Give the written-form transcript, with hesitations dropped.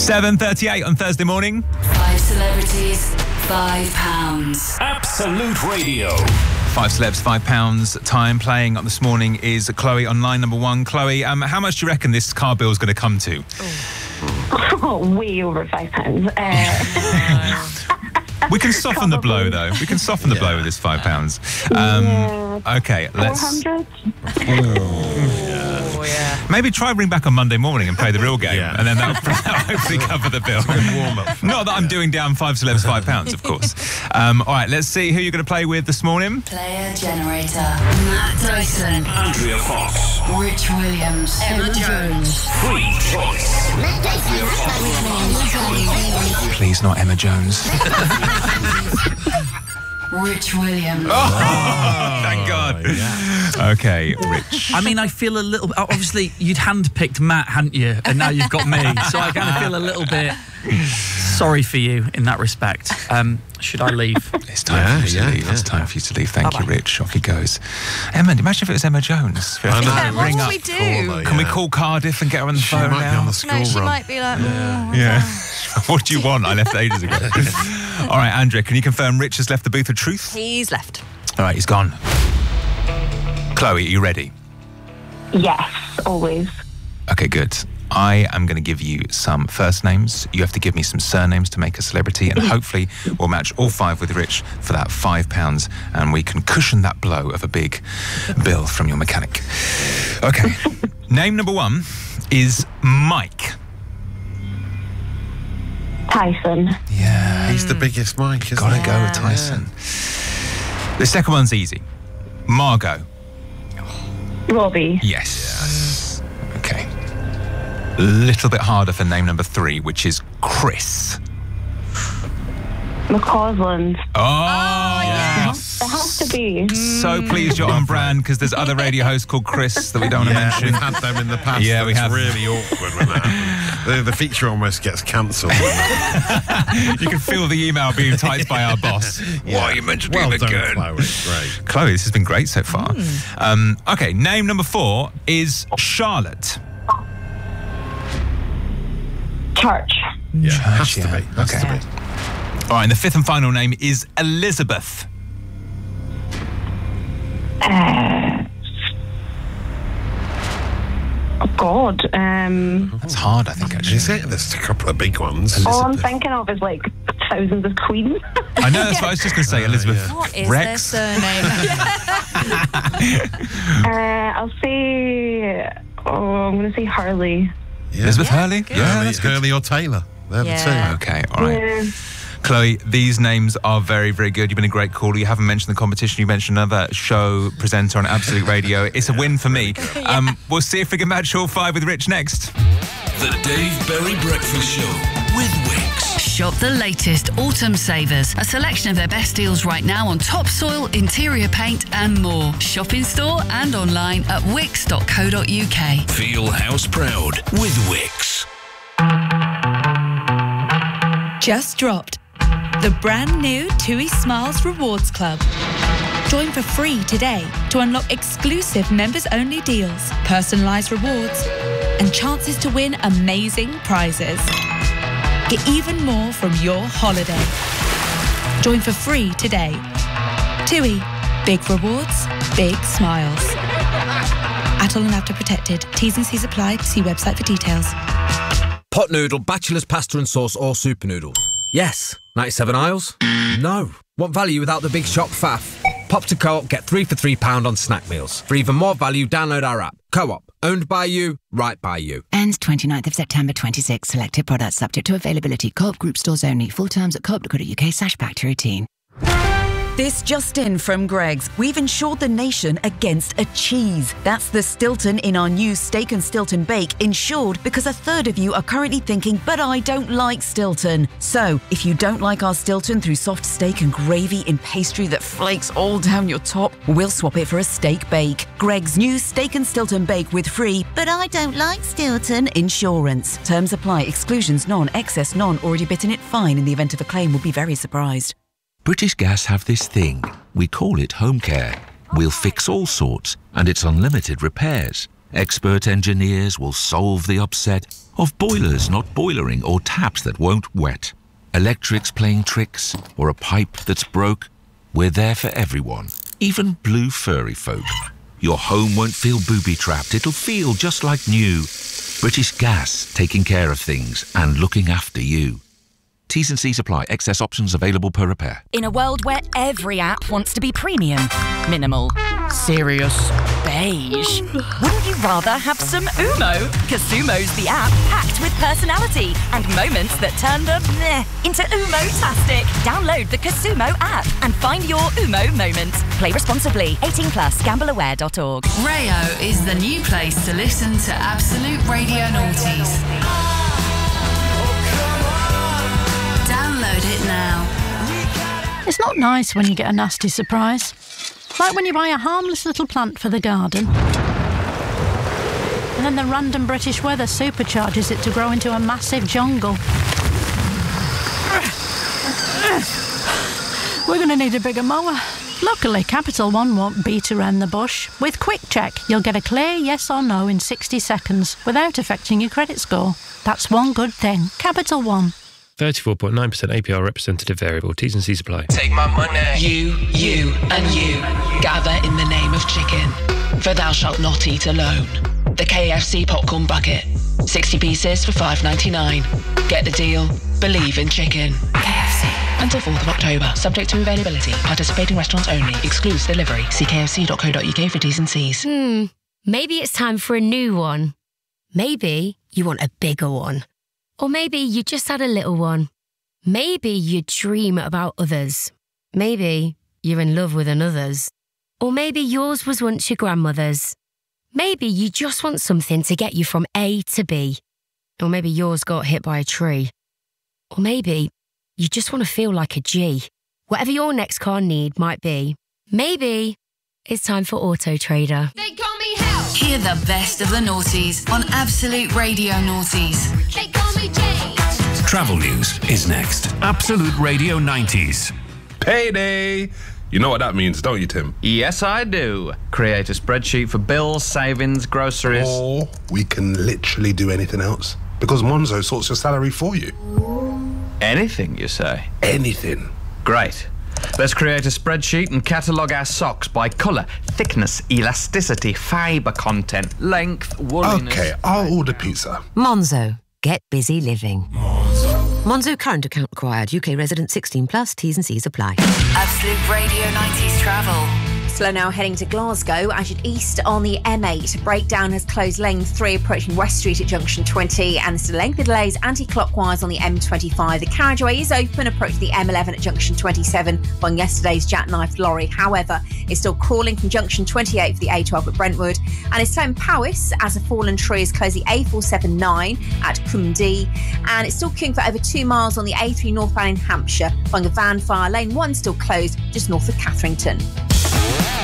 7:38 on Thursday morning. 5 celebrities, £5. Absolute Radio. 5 celebs, £5. Time playing up this morning is Chloe on line number 1. Chloe, how much do you reckon this car bill is going to come to? Way over £5. We can soften the blow, though. We can soften the blow with this £5. Okay, let's... 400? Maybe try ring back on Monday morning and play the real game, and then that'll hopefully cover the bill. Warm-up. Not that I'm doing down 5 celebs, £5, of course. All right, let's see who you're going to play with this morning. Player generator. Matt Dyson. Andrea Fox. Rich Williams. Emma Jones. Free choice. Please, not Emma Jones. Rich Williams. Thank God. Yeah. Okay, Rich. I mean, I feel a little... Obviously, you'd handpicked Matt, hadn't you? And now you've got me. So I kind of feel a little bit sorry for you in that respect. Should I leave? It's time for you to leave. It's time for you to leave. Thank you, Rich. Off he goes. Emma, imagine if it was Emma Jones. I know. What will we do? Can we call Cardiff and get her on the phone might now? be on the school No, she run. might be like, Yeah. What do you want? I left ages ago. All right, Andrea, can you confirm Rich has left the booth of truth? he's left. All right, he's gone. Chloe, are you ready? Yes, always. Okay, good. I am going to give you some first names. You have to give me some surnames to make a celebrity, and hopefully we'll match all 5 with Rich for that £5, and we can cushion that blow of a big bill from your mechanic. Okay. Name number 1 is Mike. Tyson. Yeah. He's the biggest Mike, isn't Gotta he? go with Tyson. The second one's easy. Margot. Robbie. Yes. Okay. A little bit harder for name number 3, which is Chris. McCausland. Oh, yes. It has to be. So pleased you're on brand, because there's other radio hosts called Chris that we don't want to mention. We've had them in the past. Yeah, we have. It's really awkward when that happens. The feature almost gets cancelled. You can feel the email being typed by our boss. Why you mentioned him again? Chloe. Great. Chloe, this has been great so far. Okay, name number 4 is Charlotte. Church. Yeah, has to yeah. be. Has Okay. to be. All right, and the 5th and final name is Elizabeth. Oh, God. That's hard, I think, actually. Is it? There's a couple of big ones. All I'm thinking of is like thousands of queens. I know, that's what I was just going to say, Elizabeth. What is Rex. their surname? I'll say. I'm going to say Hurley. Yeah. Elizabeth Hurley? Hurley or Taylor. They're the two. Okay, all right. Yeah. Chloe, these names are very, very good. You've been a great caller. You haven't mentioned the competition. You mentioned another show presenter on Absolute Radio. It's a win for me. We'll see if we can match all 5 with Rich next. The Dave Berry Breakfast Show with Wix. Shop the latest Autumn Savers. A selection of their best deals right now on topsoil, interior paint and more. Shop in store and online at wix.co.uk. Feel house proud with Wix. Just dropped. The brand new TUI Smiles Rewards Club. Join for free today to unlock exclusive members-only deals, personalised rewards, and chances to win amazing prizes. Get even more from your holiday. Join for free today. TUI. Big rewards, big smiles. Atoll and After Protected. T's and C's apply. See website for details. Pot noodle, bachelor's pasta and sauce or super noodles? Yes. 97 aisles? No. Want value without the big shop faff? Pop to Co-op, get 3 for £3 on snack meals. For even more value, download our app. Co-op. Owned by you, right by you. Ends 29th of September 26. Selected products subject to availability. Co-op group stores only. Full terms at co-op.co.uk/back-to-routine. This just in from Greggs. We've insured the nation against a cheese. That's the Stilton in our new Steak and Stilton Bake, insured because a third of you are currently thinking, but I don't like Stilton. So, if you don't like our Stilton through soft steak and gravy in pastry that flakes all down your top, we'll swap it for a steak bake. Greggs' new Steak and Stilton Bake with free, but I don't like Stilton insurance. Terms apply. Exclusions none. Excess none. Already bitten it fine. In the event of a claim, will be very surprised. British Gas have this thing. We call it home care. We'll fix all sorts, and it's unlimited repairs. Expert engineers will solve the upset of boilers not boilering or taps that won't wet. Electrics playing tricks or a pipe that's broke. We're there for everyone, even blue furry folk. Your home won't feel booby-trapped. It'll feel just like new. British Gas, taking care of things and looking after you. T's and C's apply. Excess options available per repair. In a world where every app wants to be premium, minimal, serious, beige, wouldn't you rather have some Umo? Casumo's the app packed with personality and moments that turn the meh into Umo-tastic. Download the Casumo app and find your Umo moment. Play responsibly. 18+. Gambleaware.org. Rayo is the new place to listen to Absolute Radio Noughties. Download it now. It's not nice when you get a nasty surprise. Like when you buy a harmless little plant for the garden, and then the random British weather supercharges it to grow into a massive jungle. We're going to need a bigger mower. Luckily, Capital One won't beat around the bush. With Quick Check, you'll get a clear yes or no in 60 seconds without affecting your credit score. That's one good thing. Capital One. 34.9% APR representative variable. T's and C's apply. Take my money. You, and you gather in the name of chicken. For thou shalt not eat alone. The KFC popcorn bucket. 60 pieces for $5.99. Get the deal. Believe in chicken. KFC. Until 4th of October. Subject to availability. Participating restaurants only. Excludes delivery. See kfc.co.uk for T's and C's. Maybe it's time for a new one. Maybe you want a bigger one. Or maybe you just had a little one. Maybe you dream about others. Maybe you're in love with another's. Or maybe yours was once your grandmother's. Maybe you just want something to get you from A to B. Or maybe yours got hit by a tree. Or maybe you just want to feel like a G. Whatever your next car need might be, maybe it's time for Auto Trader. They call me Hell. Hear the best of the noughties on Absolute Radio Noughties. They call me Jane. Travel news is next. Absolute Radio 90s. Payday! You know what that means, don't you, Tim? Yes, I do. Create a spreadsheet for bills, savings, groceries. Or we can literally do anything else. Because Monzo sorts your salary for you. Anything, you say? Anything. Great. Let's create a spreadsheet and catalogue our socks by colour, thickness, elasticity, fibre content, length, wooliness... Okay, I'll order pizza. Monzo. Get busy living. Monzo current account required. UK resident 16+. T's and C's apply. Absolute Radio 90s travel. Slow now heading to Glasgow as you'd east on the M8. Breakdown has closed lane 3 approaching West Street at junction 20 and there's lengthy delays anti-clockwise on the M25. The carriageway is open approaching the M11 at junction 27 on yesterday's jackknifed lorry. However, it's still crawling from junction 28 for the A12 at Brentwood and it's slowing Powys as a fallen tree is closed the A479 at Cumdee and it's still queuing for over 2 miles on the A3 northbound in Hampshire following a van fire. Lane 1 still closed just north of Catherington.